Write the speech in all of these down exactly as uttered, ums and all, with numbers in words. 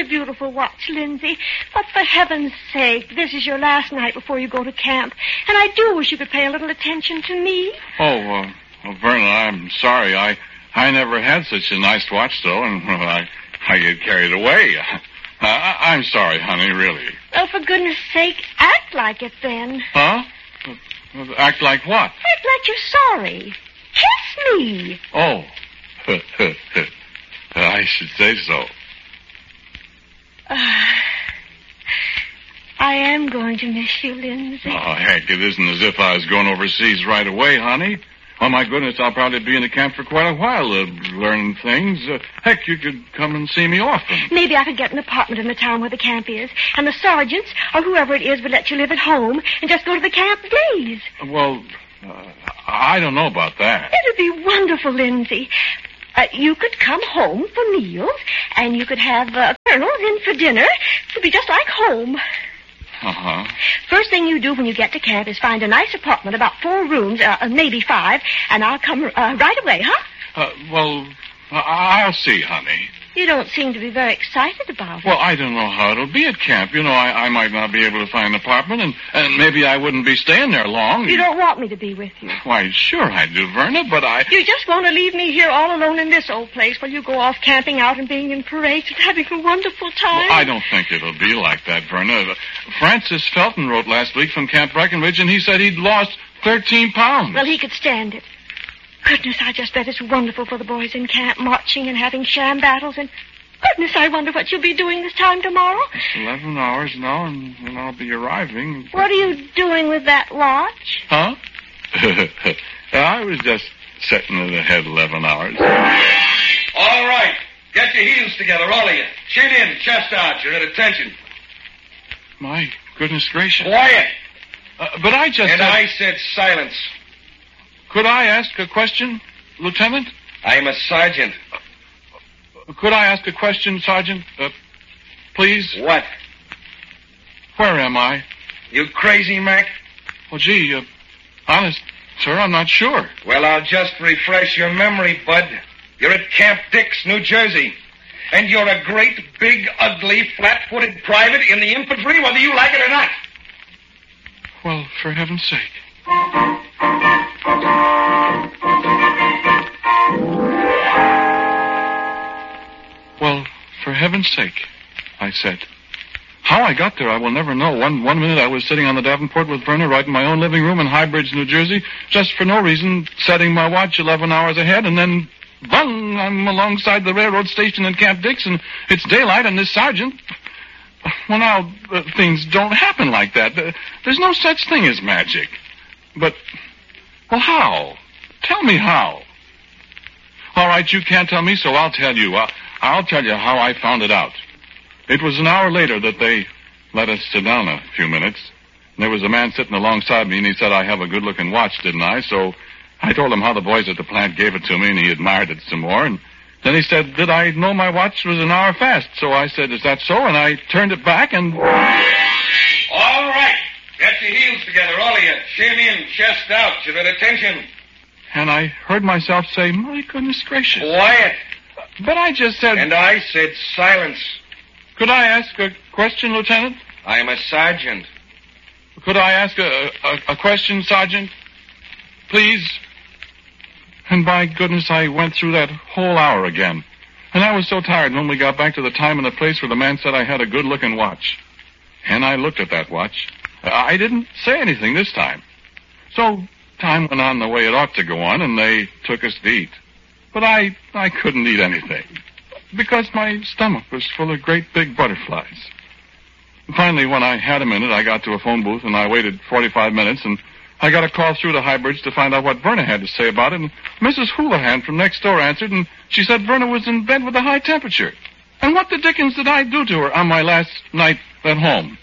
a beautiful watch, Lindsay. But for heaven's sake, this is your last night before you go to camp. And I do wish you could pay a little attention to me. Oh, uh, well, Verna, I'm sorry. I I never had such a nice watch, though, and well, I, I get carried away. Uh, I, I'm sorry, honey, really. Oh, for goodness sake, act like it then. Huh? Act like what? Act like you're sorry. Kiss me. Oh. I should say so. Uh, I am going to miss you, Lindsay. Oh, heck, it isn't as if I was going overseas right away, honey. Oh, my goodness, I'll probably be in the camp for quite a while, uh, learning things. Uh, heck, you could come and see me often. Maybe I could get an apartment in the town where the camp is, and the sergeants, or whoever it is, would let you live at home and just go to the camp days. Well, uh, I don't know about that. It'd be wonderful, Lindsay. Uh, you could come home for meals, and you could have uh, colonels in for dinner. It'd be just like home. Uh-huh. First thing you do when you get to camp is find a nice apartment, about four rooms, uh, maybe five, and I'll come uh, right away, huh? Uh, well, I'll see, honey. You don't seem to be very excited about it. Well, I don't know how it'll be at camp. You know, I, I might not be able to find an apartment, and, and maybe I wouldn't be staying there long. You don't want me to be with you. Why, sure I do, Verna, but I... You just want to leave me here all alone in this old place while you go off camping out and being in parades and having a wonderful time? Well, I don't think it'll be like that, Verna. Francis Felton wrote last week from Camp Breckenridge, and he said he'd lost thirteen pounds. Well, he could stand it. Goodness, I just bet it's wonderful for the boys in camp, marching and having sham battles, and goodness, I wonder what you'll be doing this time tomorrow. It's eleven hours now, and, and I'll be arriving. What are you doing with that watch? Huh? I was just setting it ahead eleven hours. All right. Get your heels together, all of you. Chin in, chest out. You're at attention. My goodness gracious. Quiet. Uh, but I just... And said... I said silence. Could I ask a question, Lieutenant? I'm a sergeant. Could I ask a question, Sergeant? Uh, please? What? Where am I? You crazy, Mac? Well, gee, uh, honest, sir, I'm not sure. Well, I'll just refresh your memory, Bud. You're at Camp Dix, New Jersey. And you're a great, big, ugly, flat-footed private in the infantry, whether you like it or not. Well, for heaven's sake. Well, for heaven's sake, I said. How I got there, I will never know. One one minute I was sitting on the Davenport with Verna right in my own living room in High Bridge, New Jersey, just for no reason, setting my watch eleven hours ahead, and then, bung, I'm alongside the railroad station in Camp Dix, and it's daylight, and this sergeant... Well, now, uh, things don't happen like that. Uh, there's no such thing as magic. But, well, how? Tell me how. All right, you can't tell me, so I'll tell you. I'll, I'll tell you how I found it out. It was an hour later that they let us sit down a few minutes. There was a man sitting alongside me, and he said I have a good-looking watch, didn't I? So I told him how the boys at the plant gave it to me, and he admired it some more. And then he said, did I know my watch was an hour fast? So I said, is that so? And I turned it back and... All right. Get your heels together, all of you. Chin in, chest out. You're at attention. And I heard myself say, my goodness gracious. Quiet. But I just said... And I said silence. Could I ask a question, Lieutenant? I'm a sergeant. Could I ask a, a, a question, Sergeant? Please? And by goodness, I went through that whole hour again. And I was so tired when we got back to the time and the place where the man said I had a good-looking watch. And I looked at that watch. I didn't say anything this time. So time went on the way it ought to go on, and they took us to eat. But I, I couldn't eat anything, because my stomach was full of great big butterflies. And finally, when I had a minute, I got to a phone booth, and I waited forty-five minutes, and I got a call through to High Bridge to find out what Verna had to say about it, and Missus Houlihan from next door answered, and she said Verna was in bed with a high temperature. And what the dickens did I do to her on my last night at home?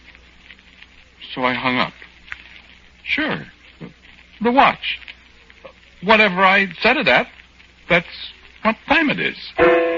So I hung up. Sure. The watch. Whatever I set it at, that's what time it is.